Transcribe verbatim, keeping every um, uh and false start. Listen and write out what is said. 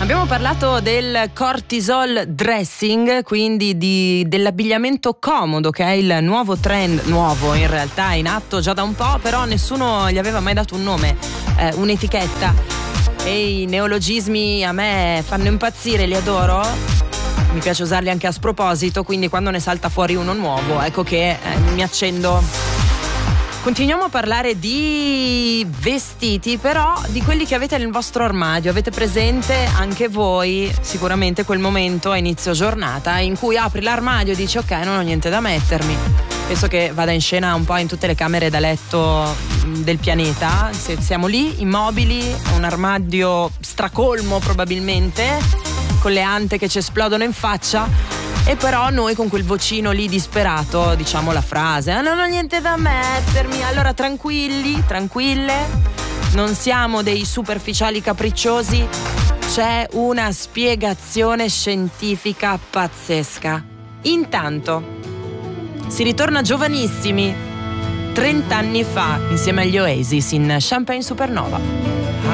Abbiamo parlato del cortisol dressing, quindi di, dell'abbigliamento comodo, che è il nuovo trend, nuovo in realtà, in atto già da un po', però nessuno gli aveva mai dato un nome, eh, un'etichetta. E i neologismi a me fanno impazzire, li adoro, mi piace usarli anche a sproposito, quindi quando ne salta fuori uno nuovo, ecco che eh, mi accendo. Continuiamo a parlare di vestiti, però di quelli che avete nel vostro armadio. Avete presente anche voi sicuramente quel momento a inizio giornata in cui apri l'armadio e dici ok, non ho niente da mettermi. Penso che vada in scena un po' in tutte le camere da letto del pianeta. Se siamo lì immobili, un armadio stracolmo probabilmente, con le ante che ci esplodono in faccia. E però noi con quel vocino lì disperato diciamo la frase ah, non ho niente da mettermi. Allora tranquilli, tranquille, non siamo dei superficiali capricciosi, c'è una spiegazione scientifica pazzesca. Intanto si ritorna giovanissimi trenta anni fa insieme agli Oasis in Champagne Supernova.